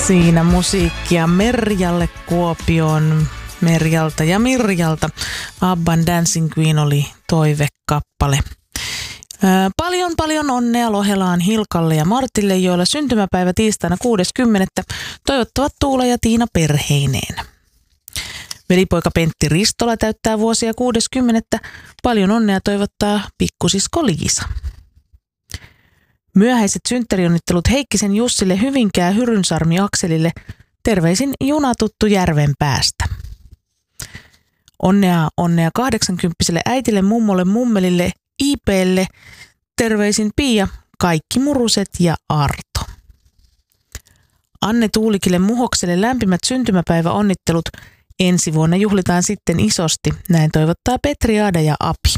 Siinä musiikkia Merjalle Kuopion, Merjalta ja Mirjalta. Abban Dancing Queen oli toivekappale. Paljon onnea Lohelaan Hilkalle ja Martille, joilla syntymäpäivä tiistaina 6.10. toivottavat Tuula ja Tiina perheineen. Velipoika Pentti Ristola täyttää vuosia 6.10. Paljon onnea toivottaa pikkusisko Liisa. Myöhäiset synttärionnittelut Heikkisen Jussille, Hyvinkää Hyrynsalmi Akselille. Terveisin junatuttu Järvenpäästä. Onnea 80-vuotiaille äitille, mummolle, mummelille, IP:lle. Terveisin Pia, kaikki muruset ja Arto. Anne Tuulikille Muhokselle lämpimät syntymäpäiväonnittelut. Ensi vuonna juhlitaan sitten isosti. Näin toivottaa Petri, Aada ja Api.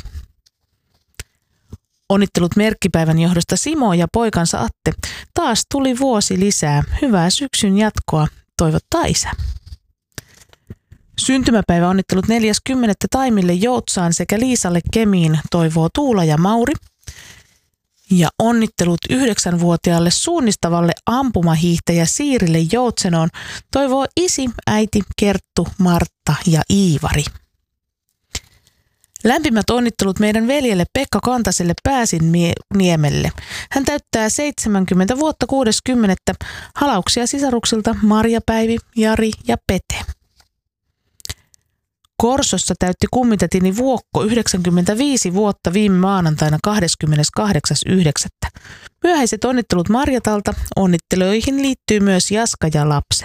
Onnittelut merkkipäivän johdosta Simo ja poikansa Atte. Taas tuli vuosi lisää. Hyvää syksyn jatkoa, toivottaa isä. Syntymäpäiväonnittelut 4.10. Taimille Joutsaan sekä Liisalle Kemiin, toivoo Tuula ja Mauri. Ja onnittelut 9-vuotiaalle suunnistavalle ampumahiihtäjä Siirille Joutsenoon, toivoo isi, äiti, Kerttu, Martta ja Iivari. Lämpimät onnittelut meidän veljelle Pekka Kantaselle Pääsinniemelle. Hän täyttää 70 vuotta 6.10. Halauksia sisaruksilta Marja, Päivi, Jari ja Pete. Korsossa täytti kummitätini Vuokko 95 vuotta viime maanantaina 28.9. Myöhäiset onnittelut Marjatalta. Onnitteluihin liittyy myös Jaska ja lapset.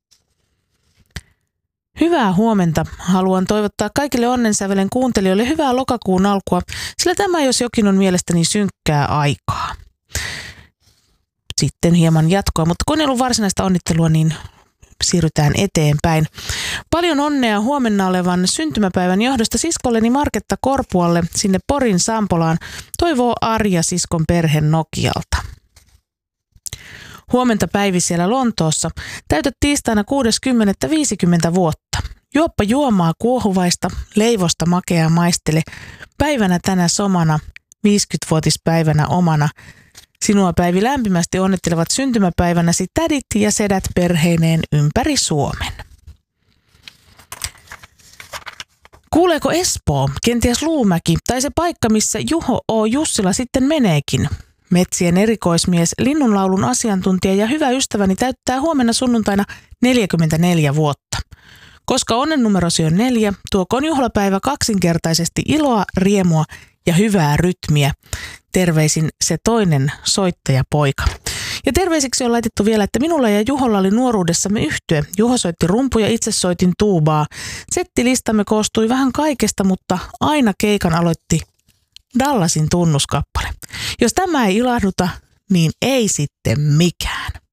Hyvää huomenta. Haluan toivottaa kaikille onnensävelen kuuntelijoille hyvää lokakuun alkua, sillä tämä jos jokin on mielestäni synkkää aikaa. Sitten hieman jatkoa, mutta kun ei ollut varsinaista onnittelua, niin siirrytään eteenpäin. Paljon onnea huomenna olevan syntymäpäivän johdosta siskolleni Marketta Korpualle sinne Porin Sampolaan, toivoo Arja siskon perhe Nokialta. Huomenta Päivi siellä Lontoossa. Täytät tiistaina 6.10. 50 vuotta. Juoppa juomaa kuohuvaista, leivosta makeaa maistele. Päivänä tänä somana, 50-vuotispäivänä omana. Sinua Päivi lämpimästi onnittelevat syntymäpäivänäsi tädit ja sedät perheineen ympäri Suomen. Kuuleeko Espoo, kenties Luumäki tai se paikka, missä Juho O. Jussila sitten meneekin? Metsien erikoismies, linnunlaulun asiantuntija ja hyvä ystäväni täyttää huomenna sunnuntaina 44 vuotta. Koska onnennumerosi on 4, tuokoon juhlapäivä kaksinkertaisesti iloa, riemua ja hyvää rytmiä. Terveisin se toinen soittajapoika. Ja terveisiksi on laitettu vielä, että minulla ja Juholla oli nuoruudessamme yhtye. Juho soitti rumpuja, itse soitin tuubaa. Settilistamme koostui vähän kaikesta, mutta aina keikan aloitti Dallasin tunnuskappale. Jos tämä ei ilahduta, niin ei sitten mikään.